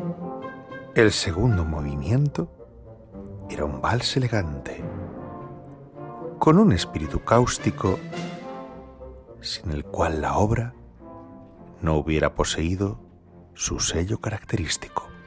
El segundo movimiento era un vals elegante, con un espíritu cáustico, sin el cual la obra no hubiera poseído su sello característico.